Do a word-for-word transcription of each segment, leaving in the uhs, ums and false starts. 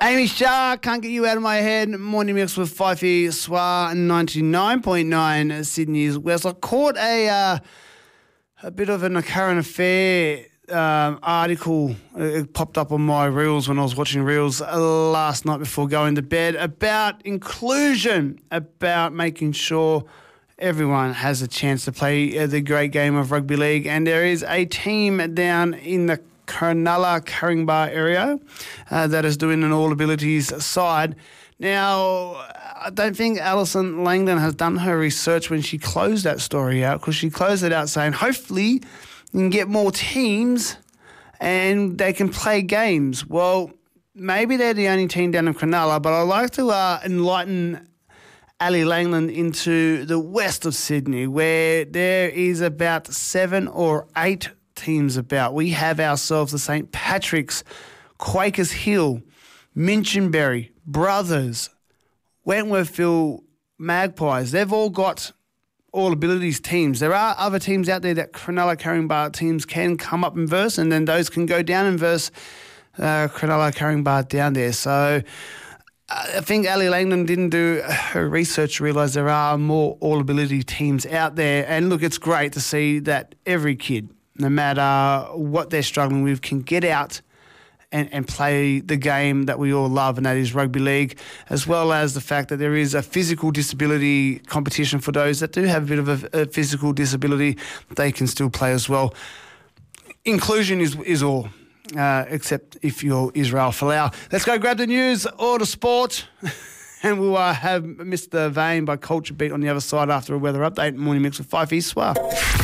Amy Shah, Can't Get You Out of My Head. Morning Mix with Fifey Swar, ninety-nine point nine Sydney's West. I caught a uh, a bit of an, a current affair um, article. It popped up on my Reels when I was watching Reels last night before going to bed about inclusion, about making sure everyone has a chance to play the great game of rugby league. And there is a team down in the Cronulla Caringbah area uh, that is doing an all abilities side. Now, I don't think Alison Langdon has done her research when she closed that story out, because she closed it out saying hopefully you can get more teams and they can play games. Well, maybe they're the only team down in Cronulla, but I'd like to uh, enlighten Ali Langland into the west of Sydney, where there is about seven or eight teams about. We have ourselves the Saint Patrick's, Quakers Hill, Minchinbury, Brothers, Wentworthville Magpies. They've all got all abilities teams. There are other teams out there that Cronulla Caringbah teams can come up and verse, and then those can go down and verse uh, Cronulla Caringbah down there. So I think Ali Langdon didn't do her research to realise there are more all-ability teams out there. And look, it's great to see that every kid, no matter what they're struggling with, can get out and, and play the game that we all love, and that is rugby league, as well as the fact that there is a physical disability competition for those that do have a bit of a, a physical disability. They can still play as well. Inclusion is, is all. Uh, except if you're Israel Folau. Let's go grab the news or the sport, and we'll uh, have Mister Vane by Culture Beat on the other side after a weather update. Morning Mix with Fifey Swar.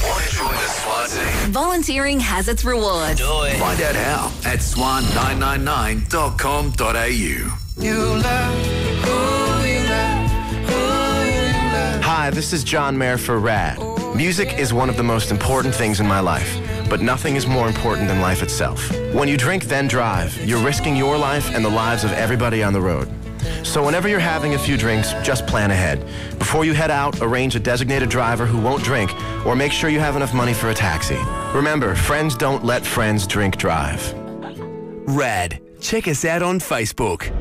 Volunteering has its reward. Do it. Find out how at swan nine nine nine dot com dot a u. You love who you love, who you love. Hi, this is John Mayer for RAD. Music is one of the most important things in my life, but nothing is more important than life itself. When you drink, then drive, you're risking your life and the lives of everybody on the road. So whenever you're having a few drinks, just plan ahead. Before you head out, arrange a designated driver who won't drink, or make sure you have enough money for a taxi. Remember, friends don't let friends drink drive. RAD. Check us out on Facebook.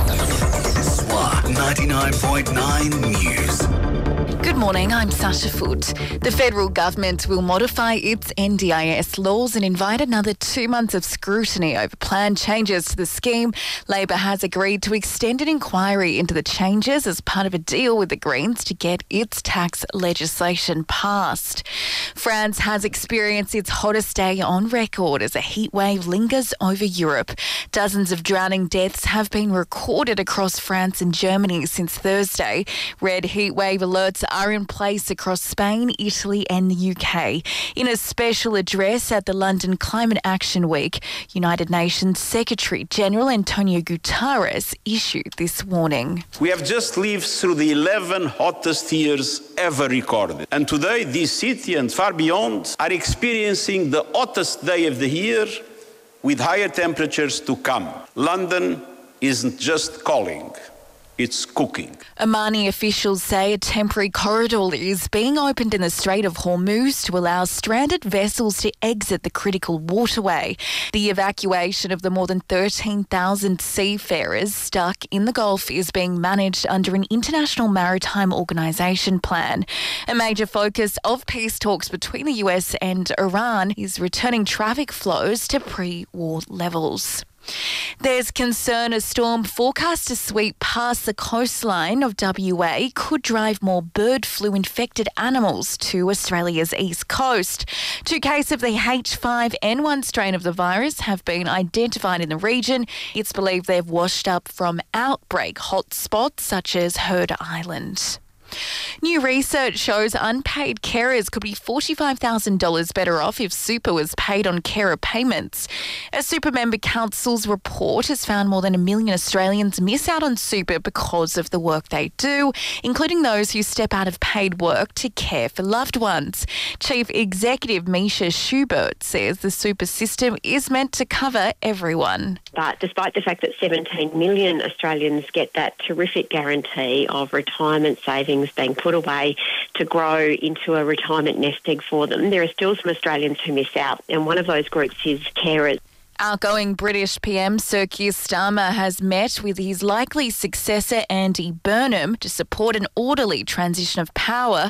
SWAR ninety-nine point nine News. Good morning, I'm Sasha Foot. The federal government will modify its N D I S laws and invite another two months of scrutiny over planned changes to the scheme. Labor has agreed to extend an inquiry into the changes as part of a deal with the Greens to get its tax legislation passed. France has experienced its hottest day on record as a heatwave lingers over Europe. Dozens of drowning deaths have been recorded across France and Germany since Thursday. Red heatwave alerts are in place across Spain, Italy and the U K. In a special address at the London Climate Action Week, United Nations Secretary-General Antonio Guterres issued this warning. We have just lived through the eleven hottest years ever recorded. And today, this city and far beyond are experiencing the hottest day of the year with higher temperatures to come. London isn't just calling. It's cooking. Omani officials say a temporary corridor is being opened in the Strait of Hormuz to allow stranded vessels to exit the critical waterway. The evacuation of the more than thirteen thousand seafarers stuck in the Gulf is being managed under an International Maritime Organization plan. A major focus of peace talks between the U S and Iran is returning traffic flows to pre-war levels. There's concern a storm forecast to sweep past the coastline of W A could drive more bird flu infected animals to Australia's east coast. Two cases of the H five N one strain of the virus have been identified in the region. It's believed they've washed up from outbreak hotspots such as Heard Island. New research shows unpaid carers could be forty-five thousand dollars better off if super was paid on carer payments. A Super Member Council's report has found more than a million Australians miss out on super because of the work they do, including those who step out of paid work to care for loved ones. Chief Executive Misha Schubert says the super system is meant to cover everyone. But despite the fact that seventeen million Australians get that terrific guarantee of retirement savings being put away to grow into a retirement nest egg for them, there are still some Australians who miss out, and one of those groups is carers. Outgoing British P M Sir Keir Starmer has met with his likely successor Andy Burnham to support an orderly transition of power.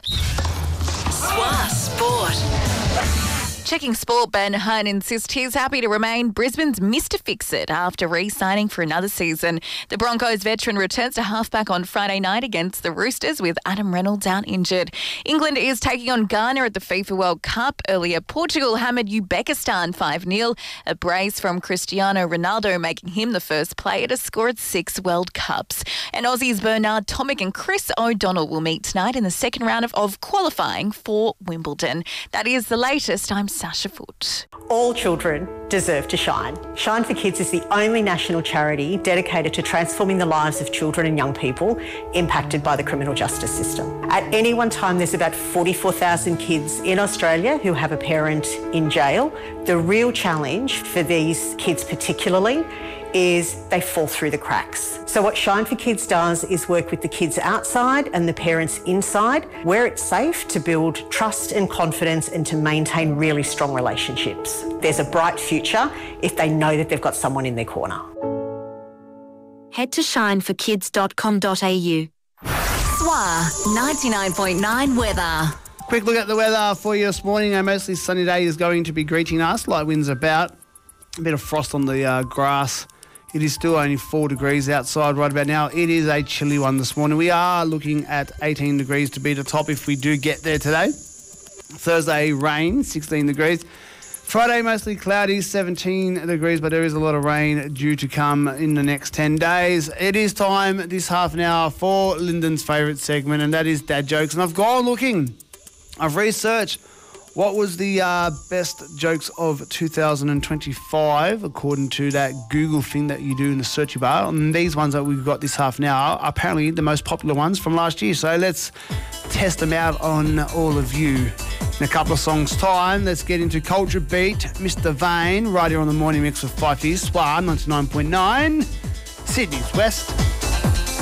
Swa Sport. Checking sport, Ben Hunt insists he's happy to remain Brisbane's Mister Fix-It after re-signing for another season. The Broncos veteran returns to halfback on Friday night against the Roosters with Adam Reynolds out injured. England is taking on Ghana at the FIFA World Cup. Earlier, Portugal hammered Uzbekistan five nil, a brace from Cristiano Ronaldo making him the first player to score at six World Cups. And Aussies Bernard Tomic and Chris O'Donnell will meet tonight in the second round of, of qualifying for Wimbledon. That is the latest. I'm Sasha Foote. All children deserve to shine. Shine for Kids is the only national charity dedicated to transforming the lives of children and young people impacted by the criminal justice system. At any one time, there's about forty-four thousand kids in Australia who have a parent in jail. The real challenge for these kids particularly is they fall through the cracks. So what Shine for Kids does is work with the kids outside and the parents inside, where it's safe to build trust and confidence and to maintain really strong relationships. There's a bright future if they know that they've got someone in their corner. Head to shine for kids dot com dot a u. S W A ninety-nine point nine weather. Quick look at the weather for you this morning. A mostly sunny day is going to be greeting us. Light winds about. A bit of frost on the uh, grass. It is still only four degrees outside right about now. It is a chilly one this morning. We are looking at eighteen degrees to be the top if we do get there today. Thursday, rain, sixteen degrees. Friday, mostly cloudy, seventeen degrees, but there is a lot of rain due to come in the next ten days. It is time, this half an hour, for Lyndon's favourite segment, and that is Dad Jokes. And I've gone looking. I've researched what was the uh, best jokes of two thousand twenty-five, according to that Google thing that you do in the search bar. And these ones that we've got this half an hour are apparently the most popular ones from last year. So let's test them out on all of you. In a couple of songs' time, let's get into Culture Beat, Mister Vane, right here on the Morning Mix with Fifey, S W A ninety-nine point nine, Sydney's West.